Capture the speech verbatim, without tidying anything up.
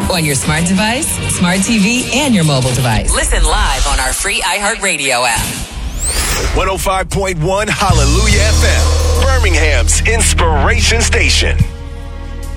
On your smart device, smart T V, and your mobile device. Listen live on our free iHeartRadio app. one oh five point one Hallelujah F M, Birmingham's inspiration station.